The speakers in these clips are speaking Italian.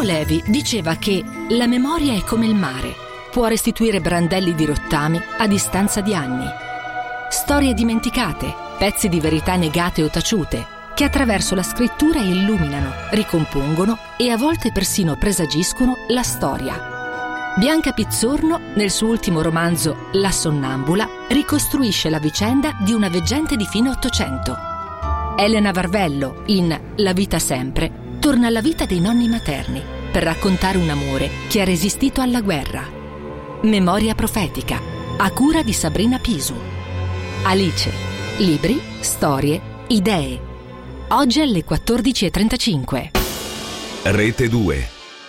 Primo Levi diceva che la memoria è come il mare, può restituire brandelli di rottami a distanza di anni. Storie dimenticate, pezzi di verità negate o taciute, che attraverso la scrittura illuminano, ricompongono e a volte persino presagiscono la storia. Bianca Pizzorno, nel suo ultimo romanzo La sonnambula, ricostruisce la vicenda di una veggente di fine Ottocento. Elena Varvello, in La vita sempre, torna alla vita dei nonni materni per raccontare un amore che ha resistito alla guerra. Memoria profetica, a cura di Sabrina Pisu. Alice, libri, storie, idee. Oggi alle 14:35. Rete 2.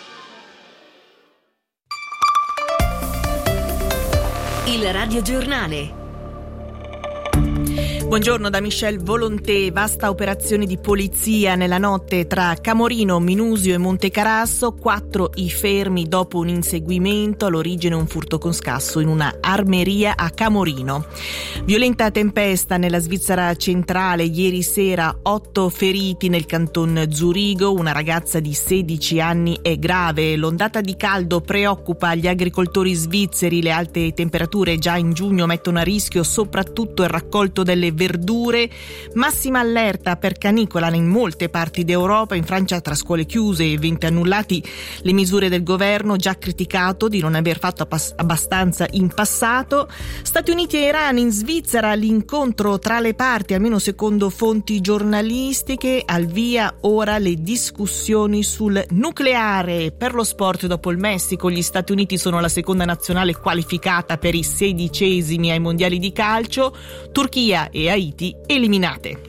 Il radiogiornale. Buongiorno da Michelle Volonté. Vasta operazione di polizia nella notte tra Camorino, Minusio e Montecarasso. 4 i fermi dopo un inseguimento. All'origine un furto con scasso in una armeria a Camorino. Violenta tempesta nella Svizzera centrale. Ieri sera 8 feriti nel canton Zurigo. Una ragazza di 16 anni è grave. L'ondata di caldo preoccupa gli agricoltori svizzeri. Le alte temperature già in giugno mettono a rischio soprattutto il raccolto delle verdure. Massima allerta per canicola in molte parti d'Europa. In Francia, tra scuole chiuse e eventi annullati, le misure del governo, già criticato di non aver fatto abbastanza in passato. Stati Uniti e Iran. In Svizzera l'incontro tra le parti, almeno secondo fonti giornalistiche. Al via ora le discussioni sul nucleare. Per lo sport, dopo il Messico, gli Stati Uniti sono la seconda nazionale qualificata per i 16esimi ai mondiali di calcio. Turchia e Haiti eliminate.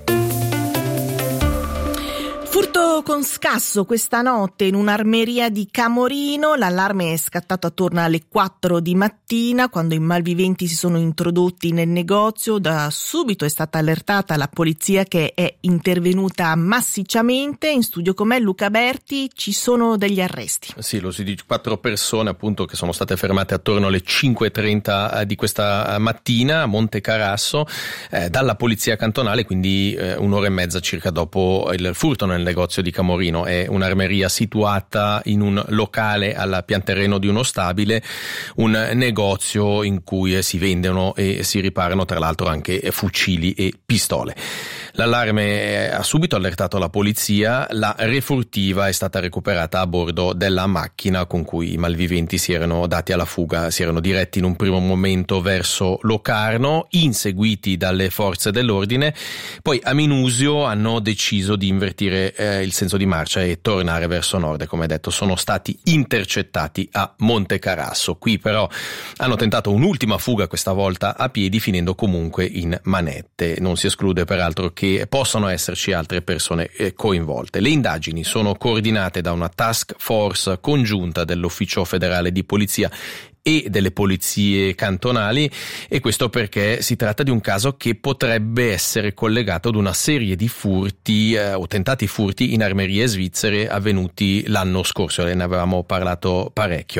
Furto con scasso questa notte in un'armeria di Camorino. L'allarme è scattato attorno alle 4 di mattina, quando i malviventi si sono introdotti nel negozio. Da subito è stata allertata la polizia, che è intervenuta massicciamente. In studio con me Luca Berti. Ci sono degli arresti. Sì, lo si dice, 4 persone appunto che sono state fermate attorno alle 5:30 di questa mattina a Montecarasso dalla polizia cantonale, quindi un'ora e mezza circa dopo il furto nel negozio di Camorino. È un'armeria situata in un locale al pianterreno di uno stabile, un negozio in cui si vendono e si riparano tra l'altro anche fucili e pistole. L'allarme ha subito allertato la polizia. La refurtiva è stata recuperata a bordo della macchina con cui i malviventi si erano dati alla fuga. Si erano diretti in un primo momento verso Locarno, inseguiti dalle forze dell'ordine. Poi a Minusio hanno deciso di invertire il senso di marcia e tornare verso nord. E come detto, sono stati intercettati a Montecarasso. Qui però hanno tentato un'ultima fuga, questa volta a piedi, finendo comunque in manette. Non si esclude peraltro che possano esserci altre persone coinvolte. Le indagini sono coordinate da una task force congiunta dell'Ufficio federale di polizia e delle polizie cantonali, e questo perché si tratta di un caso che potrebbe essere collegato ad una serie di furti o tentati furti in armerie svizzere avvenuti l'anno scorso. Ne avevamo parlato parecchio.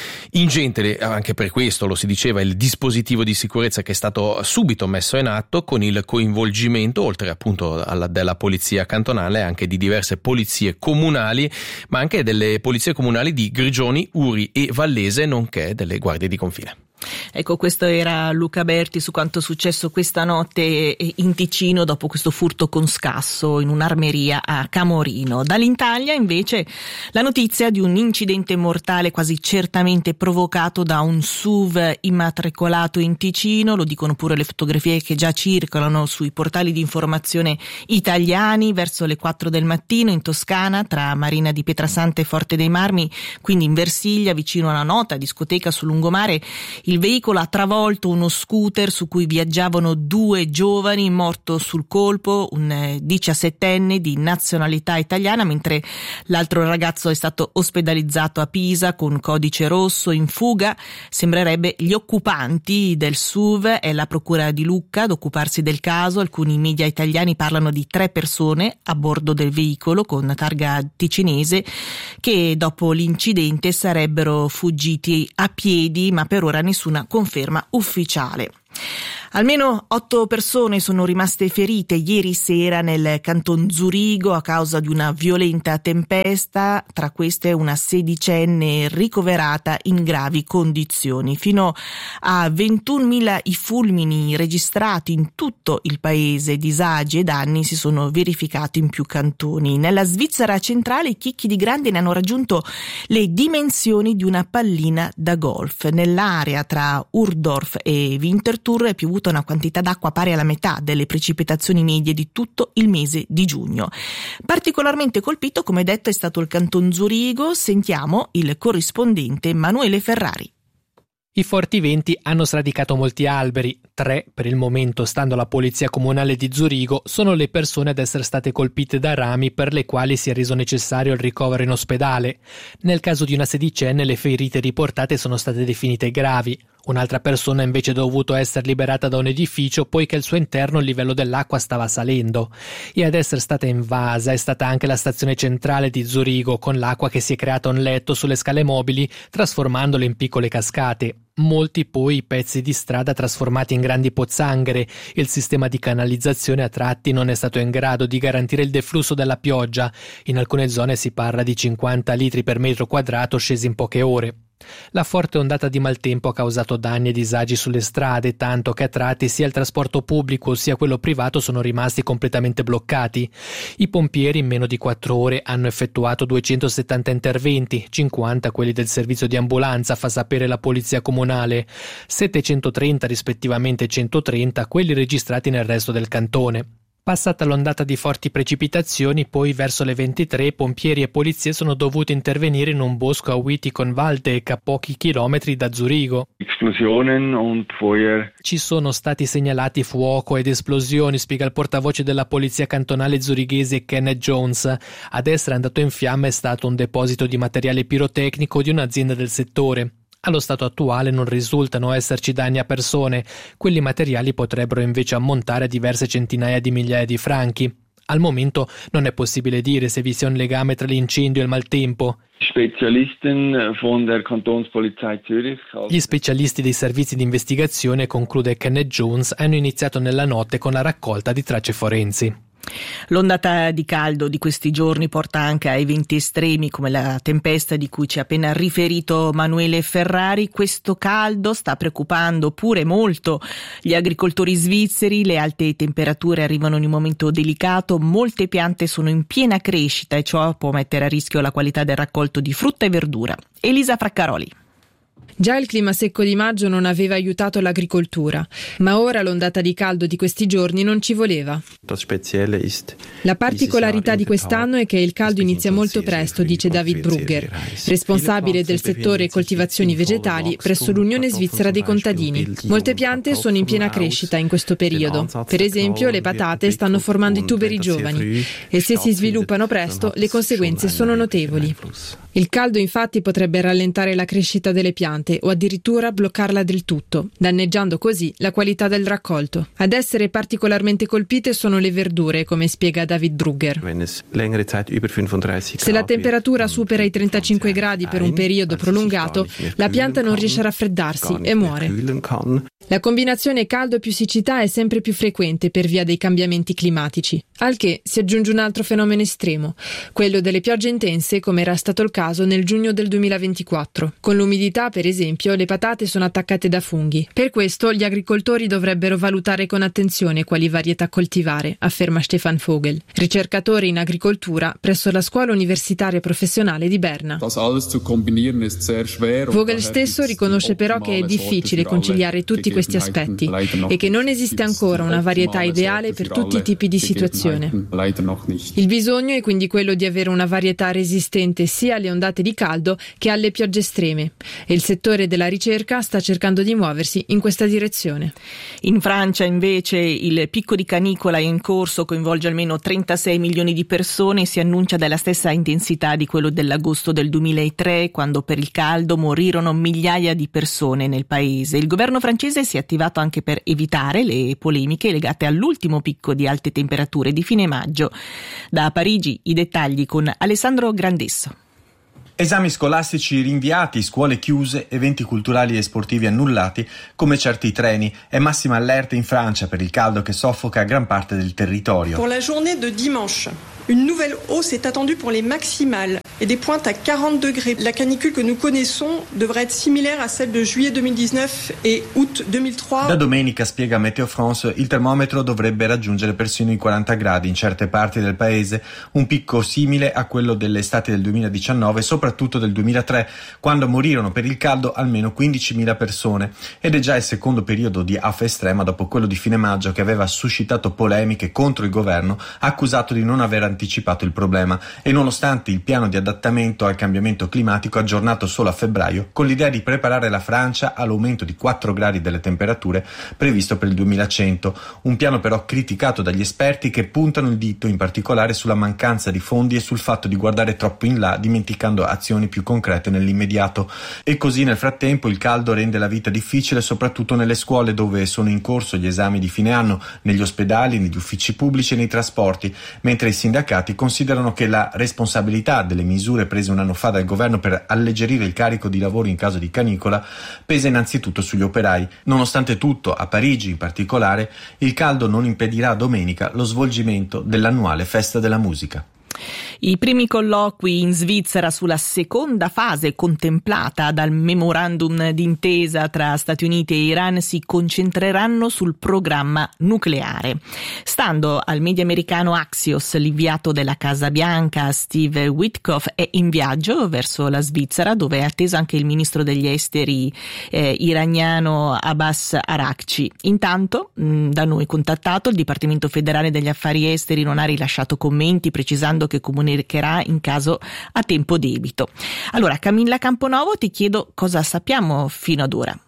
Ingente anche per questo, lo si diceva, il dispositivo di sicurezza che è stato subito messo in atto, con il coinvolgimento, oltre appunto della polizia cantonale, anche di diverse polizie comunali, ma anche delle polizie comunali di Grigioni, Uri e Vallese, nonché delle guardie di confine. Ecco, questo era Luca Berti su quanto successo questa notte in Ticino dopo questo furto con scasso in un'armeria a Camorino. Dall'Italia invece la notizia di un incidente mortale quasi certamente provocato da un SUV immatricolato in Ticino. Lo dicono pure le fotografie che già circolano sui portali di informazione italiani. Verso le 4 del mattino in Toscana, tra Marina di Pietrasanta e Forte dei Marmi, quindi in Versiglia, vicino a una nota discoteca sul lungomare, il veicolo ha travolto uno scooter su cui viaggiavano 2 giovani. Morto sul colpo un 17enne di nazionalità italiana, mentre l'altro ragazzo è stato ospedalizzato a Pisa con codice rosso. In fuga sembrerebbe gli occupanti del SUV. È la procura di Lucca ad occuparsi del caso. Alcuni media italiani parlano di 3 persone a bordo del veicolo con targa ticinese che dopo l'incidente sarebbero fuggiti a piedi, ma per ora nessuna conferma ufficiale. Almeno 8 persone sono rimaste ferite ieri sera nel canton Zurigo a causa di una violenta tempesta, tra queste una sedicenne ricoverata in gravi condizioni. Fino a 21.000 i fulmini registrati in tutto il paese, disagi e danni si sono verificati in più cantoni. Nella Svizzera centrale i chicchi di grandine hanno raggiunto le dimensioni di una pallina da golf. Nell'area tra Urdorf e Winterthur è piovuta una quantità d'acqua pari alla metà delle precipitazioni medie di tutto il mese di giugno. Particolarmente colpito, come detto, è stato il canton Zurigo. Sentiamo il corrispondente Emanuele Ferrari. I forti venti hanno sradicato molti alberi. 3, per il momento, stando alla polizia comunale di Zurigo, sono le persone ad essere state colpite da rami per le quali si è reso necessario il ricovero in ospedale. Nel caso di una sedicenne, le ferite riportate sono state definite gravi. Un'altra persona invece è dovuto essere liberata da un edificio poiché al suo interno il livello dell'acqua stava salendo. E ad essere stata invasa è stata anche la stazione centrale di Zurigo, con l'acqua che si è creata un letto sulle scale mobili, trasformandole in piccole cascate. Molti poi i pezzi di strada trasformati in grandi pozzanghere. Il sistema di canalizzazione a tratti non è stato in grado di garantire il deflusso della pioggia. In alcune zone si parla di 50 litri per metro quadrato scesi in poche ore. La forte ondata di maltempo ha causato danni e disagi sulle strade, tanto che a tratti sia il trasporto pubblico sia quello privato sono rimasti completamente bloccati. I pompieri in meno di 4 ore hanno effettuato 270 interventi, 50 quelli del servizio di ambulanza, fa sapere la polizia comunale, 730 rispettivamente 130 quelli registrati nel resto del cantone. Passata l'ondata di forti precipitazioni, poi verso le 23 pompieri e polizie sono dovuti intervenire in un bosco a Wittikon-Waldeck, a pochi chilometri da Zurigo. Ci sono stati segnalati fuoco ed esplosioni, spiega il portavoce della polizia cantonale zurighese Kenneth Jones. Ad essere andato in fiamme è stato un deposito di materiale pirotecnico di un'azienda del settore. Allo stato attuale non risultano esserci danni a persone, quelli materiali potrebbero invece ammontare a diverse centinaia di migliaia di franchi. Al momento non è possibile dire se vi sia un legame tra l'incendio e il maltempo. Gli specialisti dei servizi di investigazione, conclude Kenneth Jones, hanno iniziato nella notte con la raccolta di tracce forensi. L'ondata di caldo di questi giorni porta anche a eventi estremi come la tempesta di cui ci ha appena riferito Emanuele Ferrari. Questo caldo sta preoccupando pure molto gli agricoltori svizzeri. Le alte temperature arrivano in un momento delicato, molte piante sono in piena crescita e ciò può mettere a rischio la qualità del raccolto di frutta e verdura. Elisa Fraccaroli. Già il clima secco di maggio non aveva aiutato l'agricoltura, ma ora l'ondata di caldo di questi giorni non ci voleva. La particolarità di quest'anno è che il caldo inizia molto presto, dice David Brugger, responsabile del settore coltivazioni vegetali presso l'Unione Svizzera dei Contadini. Molte piante sono in piena crescita in questo periodo. Per esempio, le patate stanno formando i tuberi giovani e se si sviluppano presto, le conseguenze sono notevoli. Il caldo infatti potrebbe rallentare la crescita delle piante o addirittura bloccarla del tutto, danneggiando così la qualità del raccolto. Ad essere particolarmente colpite sono le verdure, come spiega David Brugger. Se la temperatura supera i 35 gradi per un periodo prolungato, la pianta non riesce a raffreddarsi e muore. La combinazione caldo più siccità è sempre più frequente per via dei cambiamenti climatici, al che si aggiunge un altro fenomeno estremo, quello delle piogge intense, come era stato il caso nel giugno del 2024. Con l'umidità, per esempio, le patate sono attaccate da funghi. Per questo gli agricoltori dovrebbero valutare con attenzione quali varietà coltivare, afferma Stefan Vogel, ricercatore in agricoltura presso la Scuola Universitaria Professionale di Berna. Vogel stesso riconosce però che è difficile conciliare tutti questi aspetti e che non esiste ancora una varietà ideale per tutti i tipi di situazione. Il bisogno è quindi quello di avere una varietà resistente sia alle ondate di caldo che alle piogge estreme e il settore della ricerca sta cercando di muoversi in questa direzione. In Francia invece il picco di canicola è in corso, coinvolge almeno 36 milioni di persone e si annuncia della stessa intensità di quello dell'agosto del 2003, quando per il caldo morirono migliaia di persone nel paese. Il governo francese si è attivato anche per evitare le polemiche legate all'ultimo picco di alte temperature di fine maggio. Da Parigi i dettagli con Alessandro Grandesso. Esami scolastici rinviati, scuole chiuse, eventi culturali e sportivi annullati, come certi treni, e massima allerta in Francia per il caldo che soffoca gran parte del territorio. Pour la journée de dimanche, une nouvelle hausse est attendue pour les maximales et des pointes à 40 degrés. La canicule que nous connaissons devrait être similaire à celle de juillet 2019 et août 2003. Da domenica, spiega Meteo France, il termometro dovrebbe raggiungere persino i 40 gradi in certe parti del paese, un picco simile a quello dell'estate del 2019, soprattutto del 2003, quando morirono per il caldo almeno 15.000 persone, ed è già il secondo periodo di afa estrema dopo quello di fine maggio che aveva suscitato polemiche contro il governo, accusato di non aver anticipato il problema, e nonostante il piano di adattamento al cambiamento climatico aggiornato solo a febbraio, con l'idea di preparare la Francia all'aumento di 4 gradi delle temperature previsto per il 2100, un piano però criticato dagli esperti che puntano il dito in particolare sulla mancanza di fondi e sul fatto di guardare troppo in là, dimenticando azioni più concrete nell'immediato. E così nel frattempo il caldo rende la vita difficile soprattutto nelle scuole, dove sono in corso gli esami di fine anno, negli ospedali, negli uffici pubblici e nei trasporti, mentre i sindacati considerano che la responsabilità delle misure prese un anno fa dal governo per alleggerire il carico di lavoro in caso di canicola pesa innanzitutto sugli operai. Nonostante tutto, a Parigi in particolare, il caldo non impedirà domenica lo svolgimento dell'annuale Festa della Musica. I primi colloqui in Svizzera sulla seconda fase contemplata dal memorandum d'intesa tra Stati Uniti e Iran si concentreranno sul programma nucleare. Stando al media americano Axios, l'inviato della Casa Bianca Steve Witkoff è in viaggio verso la Svizzera, dove è atteso anche il ministro degli esteri iraniano Abbas Araghchi. Intanto, da noi contattato, il Dipartimento federale degli affari esteri non ha rilasciato commenti, precisando che comunicherà in caso a tempo debito. Allora, Camilla Camponovo, ti chiedo cosa sappiamo fino ad ora.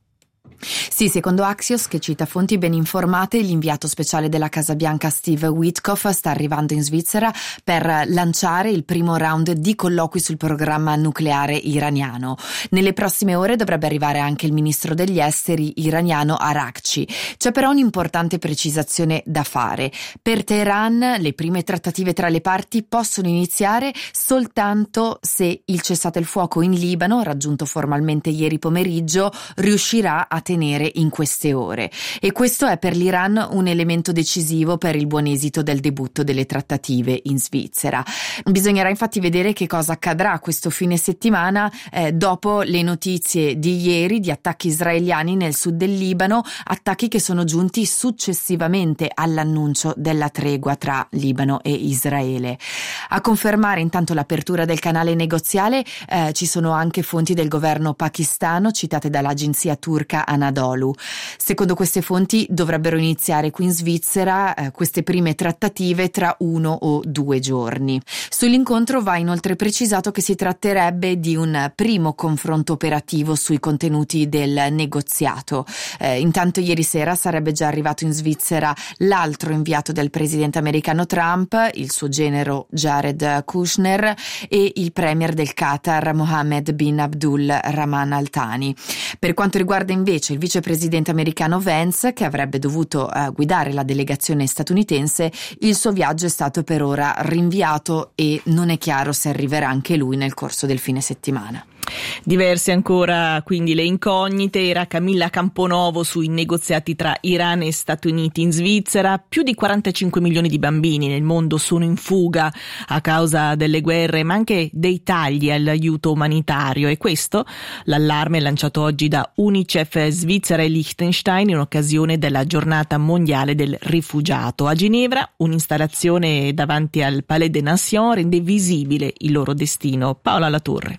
Sì, secondo Axios, che cita fonti ben informate, l'inviato speciale della Casa Bianca Steve Witkoff sta arrivando in Svizzera per lanciare il primo round di colloqui sul programma nucleare iraniano. Nelle prossime ore dovrebbe arrivare anche il ministro degli esteri iraniano Araghchi. C'è però un'importante precisazione da fare. Per Teheran le prime trattative tra le parti possono iniziare soltanto se il cessate il fuoco in Libano, raggiunto formalmente ieri pomeriggio, riuscirà a tenere in queste ore, e questo è per l'Iran un elemento decisivo per il buon esito del debutto delle trattative in Svizzera. Bisognerà infatti vedere che cosa accadrà questo fine settimana dopo le notizie di ieri di attacchi israeliani nel sud del Libano, attacchi che sono giunti successivamente all'annuncio della tregua tra Libano e Israele. A confermare intanto l'apertura del canale negoziale ci sono anche fonti del governo pakistano citate dall'agenzia turca Anadolu. Secondo queste fonti dovrebbero iniziare qui in Svizzera queste prime trattative tra 1 o 2 giorni. Sull'incontro va inoltre precisato che si tratterebbe di un primo confronto operativo sui contenuti del negoziato. Intanto ieri sera sarebbe già arrivato in Svizzera l'altro inviato del presidente americano Trump, il suo genero Jared Kushner, e il premier del Qatar Mohammed bin Abdul Rahman Al Thani. Per quanto riguarda invece il vicepresidente americano Vance, che avrebbe dovuto guidare la delegazione statunitense, il suo viaggio è stato per ora rinviato e non è chiaro se arriverà anche lui nel corso del fine settimana. Diverse ancora quindi le incognite. Era Camilla Camponovo sui negoziati tra Iran e Stati Uniti in Svizzera. Più di 45 milioni di bambini nel mondo sono in fuga a causa delle guerre, ma anche dei tagli all'aiuto umanitario, e questo l'allarme lanciato oggi da Unicef Svizzera e Liechtenstein in occasione della giornata mondiale del rifugiato. A Ginevra un'installazione davanti al Palais des Nations rende visibile il loro destino. Paola Latorre.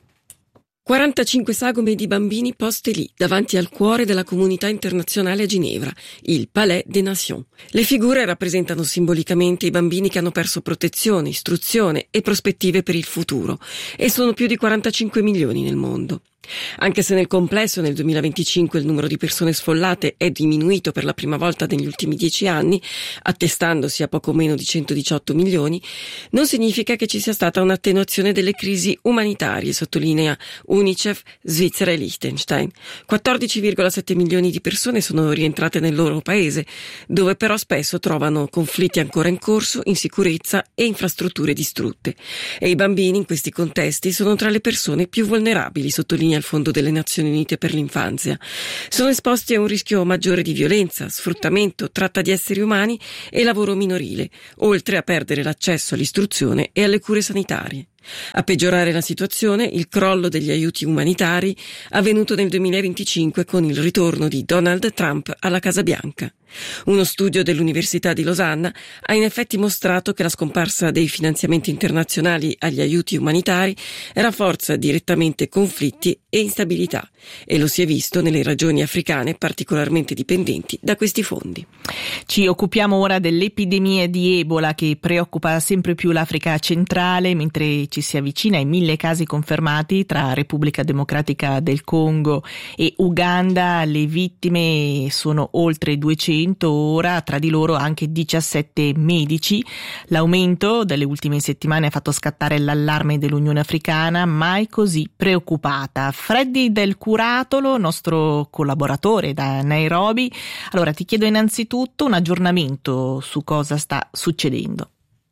45 sagome di bambini poste lì, davanti al cuore della comunità internazionale a Ginevra, il Palais des Nations. Le figure rappresentano simbolicamente i bambini che hanno perso protezione, istruzione e prospettive per il futuro, e sono più di 45 milioni nel mondo. Anche se nel complesso nel 2025 il numero di persone sfollate è diminuito per la prima volta negli ultimi 10 anni, attestandosi a poco meno di 118 milioni, non significa che ci sia stata un'attenuazione delle crisi umanitarie, sottolinea UNICEF, Svizzera e Liechtenstein. 14,7 milioni di persone sono rientrate nel loro paese, dove però spesso trovano conflitti ancora in corso, insicurezza e infrastrutture distrutte. E i bambini in questi contesti sono tra le persone più vulnerabili, sottolinea il Fondo delle Nazioni Unite per l'infanzia. Sono esposti a un rischio maggiore di violenza, sfruttamento, tratta di esseri umani e lavoro minorile, oltre a perdere l'accesso all'istruzione e alle cure sanitarie. A peggiorare la situazione, il crollo degli aiuti umanitari avvenuto nel 2025 con il ritorno di Donald Trump alla Casa Bianca. Uno studio dell'Università di Losanna ha in effetti mostrato che la scomparsa dei finanziamenti internazionali agli aiuti umanitari rafforza direttamente conflitti e instabilità, e lo si è visto nelle regioni africane particolarmente dipendenti da questi fondi. Ci occupiamo ora dell'epidemia di Ebola che preoccupa sempre più l'Africa centrale, mentre ci si avvicina ai 1.000 casi confermati tra Repubblica Democratica del Congo e Uganda. Le vittime sono oltre 200 ora, tra di loro anche 17 medici. L'aumento delle ultime settimane ha fatto scattare l'allarme dell'Unione Africana, mai così preoccupata. Freddy Del Curatolo, nostro collaboratore da Nairobi. Allora ti chiedo innanzitutto un aggiornamento su cosa sta succedendo.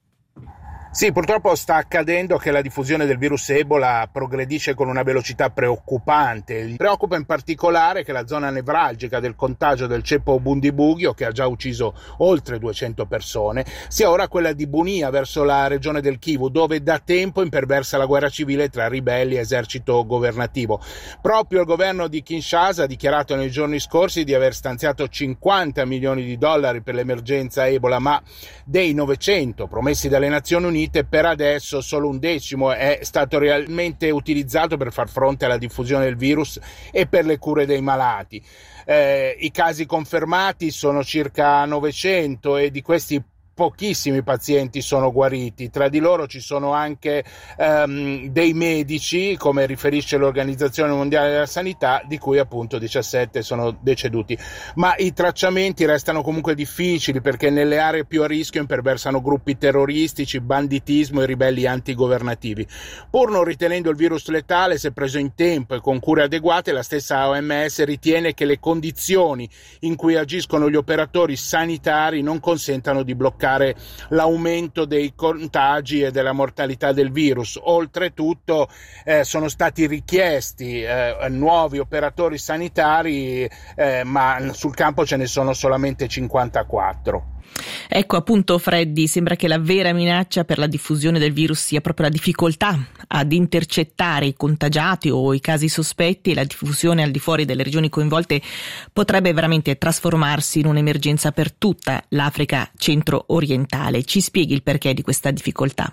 Sì, purtroppo sta accadendo che la diffusione del virus Ebola progredisce con una velocità preoccupante. Preoccupa in particolare che la zona nevralgica del contagio del ceppo Bundibugyo, che ha già ucciso oltre 200 persone, sia ora quella di Bunia, verso la regione del Kivu, dove da tempo imperversa la guerra civile tra ribelli e esercito governativo. Proprio il governo di Kinshasa ha dichiarato nei giorni scorsi di aver stanziato 50 milioni di dollari per l'emergenza Ebola, ma dei 900 promessi dalle Nazioni Unite per adesso solo 1/10 è stato realmente utilizzato per far fronte alla diffusione del virus e per le cure dei malati. I casi confermati sono circa 900 e di questi pochissimi pazienti sono guariti. Tra di loro ci sono anche dei medici, come riferisce l'Organizzazione Mondiale della Sanità, di cui appunto 17 sono deceduti. Ma i tracciamenti restano comunque difficili, perché nelle aree più a rischio imperversano gruppi terroristici, banditismo e ribelli antigovernativi. Pur non ritenendo il virus letale, se preso in tempo e con cure adeguate, la stessa OMS ritiene che le condizioni in cui agiscono gli operatori sanitari non consentano di bloccare l'aumento dei contagi e della mortalità del virus. Oltretutto sono stati richiesti nuovi operatori sanitari, ma sul campo ce ne sono solamente 54. Ecco appunto, Freddy, sembra che la vera minaccia per la diffusione del virus sia proprio la difficoltà ad intercettare i contagiati o i casi sospetti, e la diffusione al di fuori delle regioni coinvolte potrebbe veramente trasformarsi in un'emergenza per tutta l'Africa centro-orientale. Ci spieghi il perché di questa difficoltà?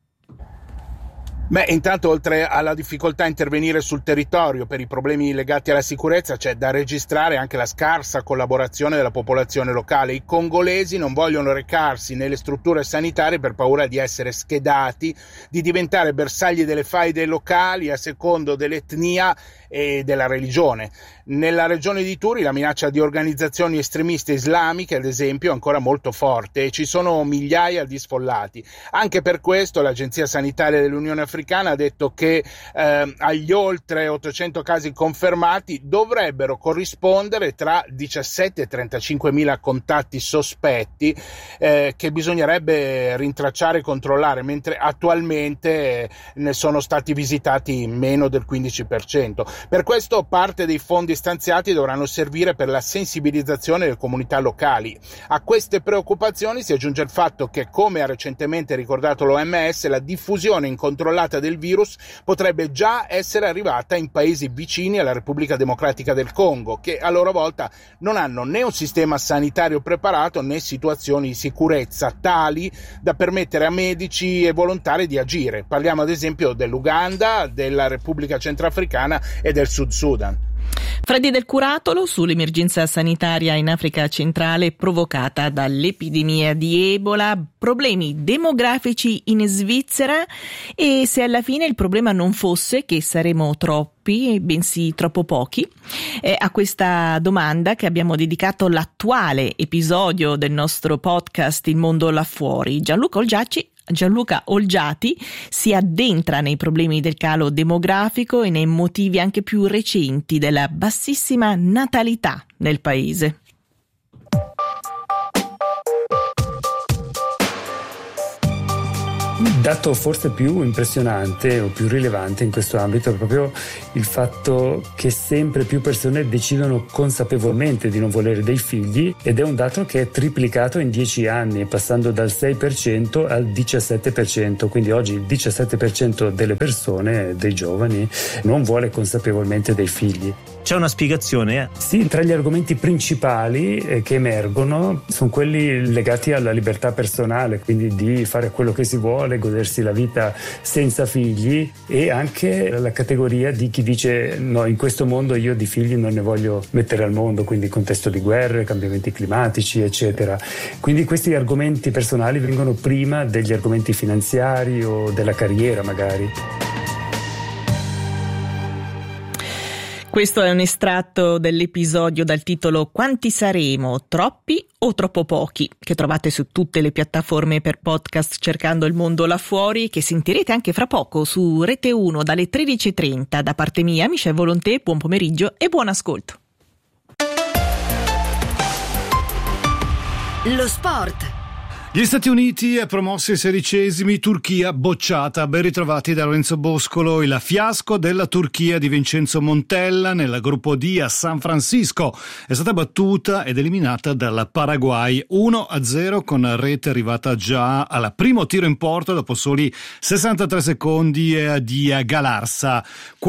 Intanto, oltre alla difficoltà a intervenire sul territorio per i problemi legati alla sicurezza, c'è da registrare anche la scarsa collaborazione della popolazione locale. I congolesi non vogliono recarsi nelle strutture sanitarie per paura di essere schedati, di diventare bersagli delle faide locali a secondo dell'etnia e della religione. Nella regione di Turi la minaccia di organizzazioni estremiste islamiche, ad esempio, è ancora molto forte e ci sono migliaia di sfollati. Anche per questo l'Agenzia Sanitaria dell'Unione Africana ha detto che agli oltre 800 casi confermati dovrebbero corrispondere tra 17 e 35 mila contatti sospetti che bisognerebbe rintracciare e controllare, mentre attualmente ne sono stati visitati meno del 15%. Per questo parte dei fondi stanziati dovranno servire per la sensibilizzazione delle comunità locali. A queste preoccupazioni si aggiunge il fatto che, come ha recentemente ricordato l'OMS, la diffusione incontrollata del virus potrebbe già essere arrivata in paesi vicini alla Repubblica Democratica del Congo, che a loro volta non hanno né un sistema sanitario preparato né situazioni di sicurezza tali da permettere a medici e volontari di agire. Parliamo ad esempio dell'Uganda, della Repubblica Centrafricana e del Sud Sudan. Freddy Del Curatolo sull'emergenza sanitaria in Africa centrale provocata dall'epidemia di Ebola, problemi demografici in Svizzera e se alla fine il problema non fosse che saremo troppi, bensì troppo pochi. È a questa domanda che abbiamo dedicato l'attuale episodio del nostro podcast Il mondo là fuori. Gianluca Olgiati si addentra nei problemi del calo demografico e nei motivi anche più recenti della bassissima natalità nel paese. Il dato forse più impressionante o più rilevante in questo ambito è proprio il fatto che sempre più persone decidono consapevolmente di non volere dei figli, ed è un dato che è triplicato in 10 anni, passando dal 6% al 17%, quindi oggi il 17% delle persone, dei giovani, non vuole consapevolmente dei figli. C'è una spiegazione? Sì, tra gli argomenti principali che emergono sono quelli legati alla libertà personale, quindi di fare quello che si vuole, godersi la vita senza figli, e anche la categoria di chi dice no, in questo mondo io di figli non ne voglio mettere al mondo, quindi contesto di guerre, cambiamenti climatici, eccetera. Quindi questi argomenti personali vengono prima degli argomenti finanziari o della carriera magari. Questo è un estratto dell'episodio dal titolo Quanti saremo? Troppi o troppo pochi? Che trovate su tutte le piattaforme per podcast cercando Il mondo là fuori, che sentirete anche fra poco su Rete 1 dalle 13.30. Da parte mia, Michel Volonté, buon pomeriggio e buon ascolto. Lo sport. Gli Stati Uniti promossi ai 16esimi, Turchia bocciata. Ben ritrovati da Lorenzo Boscolo. Il fiasco della Turchia di Vincenzo Montella nel gruppo D a San Francisco è stata battuta ed eliminata dal Paraguay 1-0 con rete arrivata già al primo tiro in porta dopo soli 63 secondi di Galarza.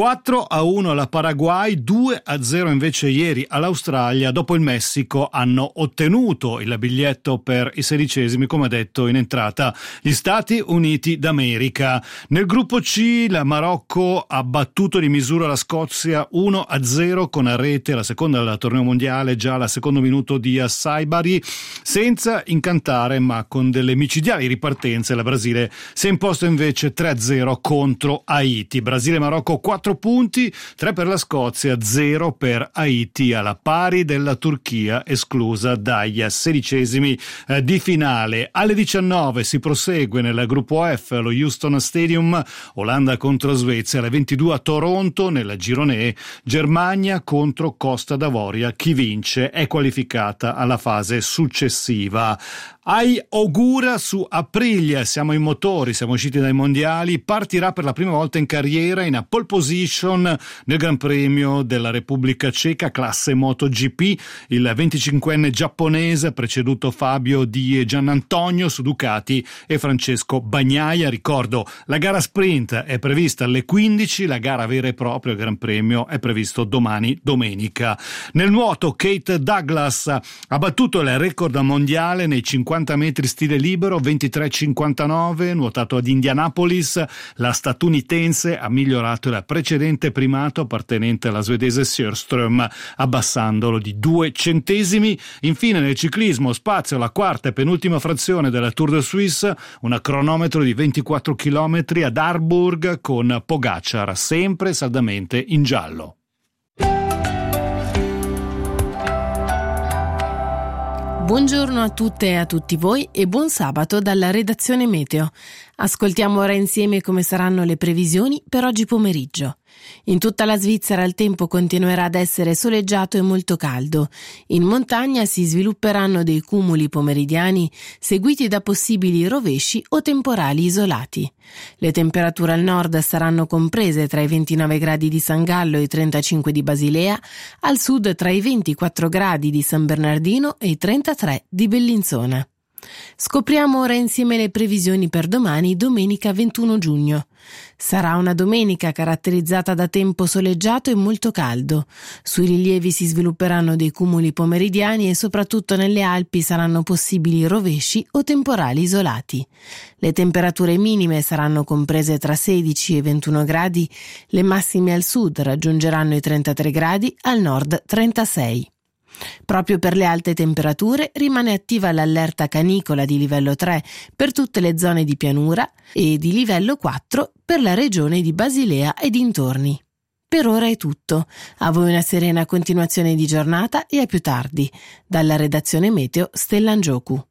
4-1 alla Paraguay, 2-0 invece ieri all'Australia. Dopo il Messico hanno ottenuto il biglietto per i 16esimi, come detto in entrata, gli Stati Uniti d'America. Nel gruppo C il Marocco ha battuto di misura la Scozia 1-0 con rete, la seconda del torneo mondiale, già al secondo minuto di Saibari, senza incantare ma con delle micidiali ripartenze. La Brasile si è imposto invece 3-0 contro Haiti. Brasile-Marocco 4 punti, 3 per la Scozia, 0 per Haiti, alla pari della Turchia esclusa dagli 16esimi di finale. Alle 19 si prosegue nel gruppo F allo Houston Stadium, Olanda contro Svezia. Alle 22 a Toronto nel girone E, Germania contro Costa d'Avoria. Chi vince è qualificata alla fase successiva. Ai augura su Aprilia, siamo in motori, siamo usciti dai mondiali, partirà per la prima volta in carriera in pole position nel Gran Premio della Repubblica Ceca, classe MotoGP, il 25enne giapponese, preceduto Fabio Di Giannantonio su Ducati e Francesco Bagnaia. Ricordo, la gara sprint è prevista alle 15, la gara vera e propria, il Gran Premio, è previsto domani, domenica. Nel nuoto Kate Douglas ha battuto il record mondiale nei 50 metri stile libero, 23,59, nuotato ad Indianapolis. La statunitense ha migliorato il precedente primato appartenente alla svedese Sjöström, abbassandolo di 2 centesimi. Infine nel ciclismo, spazio alla quarta e penultima frazione della Tour de Suisse, un cronometro di 24 km ad Harburg con Pogacar sempre saldamente in giallo. Buongiorno a tutte e a tutti voi e buon sabato dalla redazione Meteo. Ascoltiamo ora insieme come saranno le previsioni per oggi pomeriggio. In tutta la Svizzera il tempo continuerà ad essere soleggiato e molto caldo. In montagna si svilupperanno dei cumuli pomeridiani seguiti da possibili rovesci o temporali isolati. Le temperature al nord saranno comprese tra i 29 gradi di San Gallo e i 35 di Basilea, al sud tra i 24 gradi di San Bernardino e i 33 di Bellinzona. Scopriamo ora insieme le previsioni per domani, domenica 21 giugno. Sarà una domenica caratterizzata da tempo soleggiato e molto caldo. Sui rilievi si svilupperanno dei cumuli pomeridiani e soprattutto nelle Alpi saranno possibili rovesci o temporali isolati. Le temperature minime saranno comprese tra 16 e 21 gradi, le massime al sud raggiungeranno i 33 gradi, al nord 36. Proprio per le alte temperature rimane attiva l'allerta canicola di livello 3 per tutte le zone di pianura e di livello 4 per la regione di Basilea e dintorni. Per ora è tutto. A voi una serena continuazione di giornata e a più tardi. Dalla redazione Meteo, Stella Angiocu.